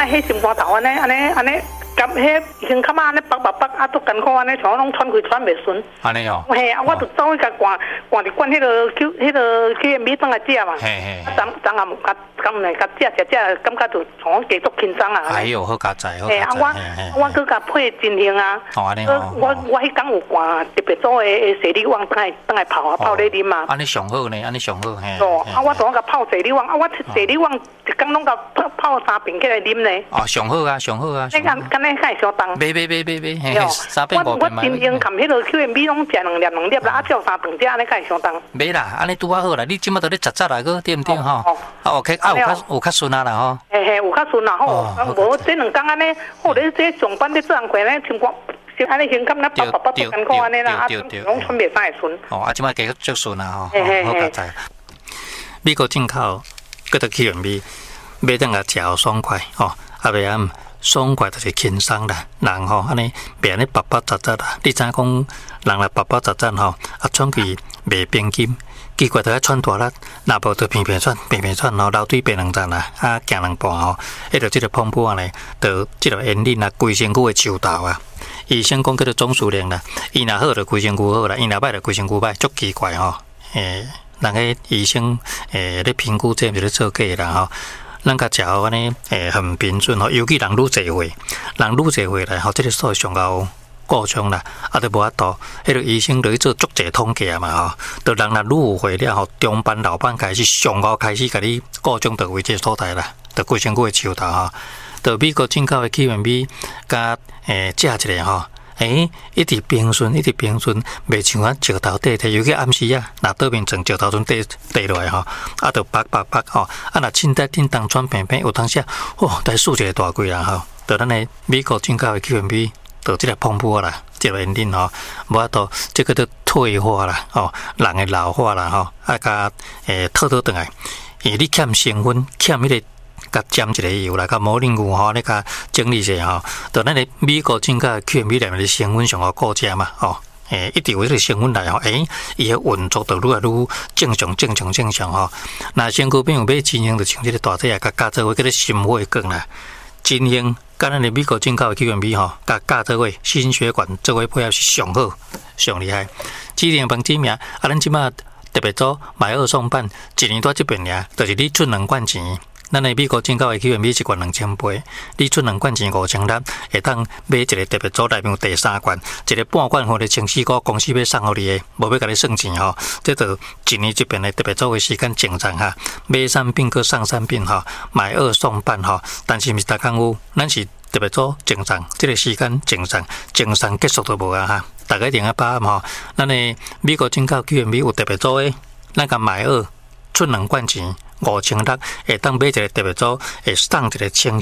迄心肝头安尼，夹迄胸坎安尼拔，都艰苦安尼，像拢喘气喘袂顺。 安尼哦。 嘿啊，我就走去甲灌伫灌迄个米转来食嘛。 嘿。 昨暗甲来甲食，感觉就像继续轻松啊。 哎呦，好加载，好加载。我搁甲配真香啊。 哦，安尼哦。 我迄天有灌特别做诶西里旺，等来泡咧啉嘛。 安尼上好呢，安尼上好嘿。 哦，啊，我昨甲泡西里旺，啊，我西里旺一工拢甲泡3瓶起来啉呢。 哦，上好啊，上好啊。 你敢会相当？ 别，嘿，3瓶5瓶嘛。 我真正含迄个 QMB 拢食2粒啦，啊，照3顿食，安尼敢会相当？ 袂啦，安尼拄好啦，你即马都咧杂啦个，对毋对吼？啊 ，OK， 啊有较顺啊啦吼。 嘿，有较顺啦吼，无这2工安尼，或者这上班咧做工课咧，情况。安尼胸坎那拔艰苦安尼啦，啊，拢喘袂啥会顺。 哦，啊，即摆加足顺啊吼，好加载。美国进口，搁到 QMB， 买等下食好爽快吼，啊袂暗爽快就是轻松啦。人吼安尼别安尼拔杂啦，你知影讲人来拔杂吼，啊喘气袂平均。奇怪，在喘大力，若无就偏喘吼，流水变2站啦，啊，行2步吼，迄着即个碰破呢，着即个烟瘾啊，规身躯的树头啊。医生讲叫做总数量啦，伊若好就规身躯好啦，伊若歹就规身躯歹，足奇怪吼。人个医生咧评估这毋是咧做假啦吼。咱甲食好安尼很平准吼，尤其人愈侪岁来吼，即个数上高。过重啦，啊，都无法度。迄个医生就去做足侪统计嘛吼，就人若愈有岁了吼，中班、老班开始上高开始，甲你过重到位这所在啦，就规身躯的树头吼，就美国进口的 QMB 甲食一个吼，一直平顺，袂像啊石头底，尤其暗时啊，若倒面床石头阵底落来吼，啊，就拔吼，啊，若凊彩叮当喘平，有当时啊，来输一个大贵啦吼，就咱的美国进口的 QMB。就即个碰破啦，即个烟瘾吼，无法度，即个都退化啦，吼，人的老化啦，吼，啊，甲倒转来，你欠成分，欠迄个，甲沾一个油啦，甲摩令牛吼，你甲整理一下吼，就咱的美国进口 QMB 内面的成分上好顾食嘛，吼，一定有迄个成分来吼，伊的运作就愈来愈正常吼。那身躯边有买真香，就像即个大体啊，甲加做伙叫做心血管啦，真香。甲咱的美国进口的 QMB 吼，甲做伙心血管做伙配合是上好、上厉害。指定帮指名，啊，咱即马特别做买2送半，1年多这边尔，就是你出2罐钱。咱的美国进口的 QMB 1罐2000杯，你出2罐钱5600，会当买一个特别组内面有第3罐，一个半罐或者14股公司要送互你的，无要甲你算钱吼。这就1年这边的特别组的时间正常哈，买3瓶搁送3瓶哈，买2送半哈。但是毋是逐工有，咱是特别组正常，这个时间正常结束都无啊哈。大家一定要把握吼，咱的美国进口 QMB 有特别组的，咱甲买2出2罐钱。5600会当买一个特别组，会送一个清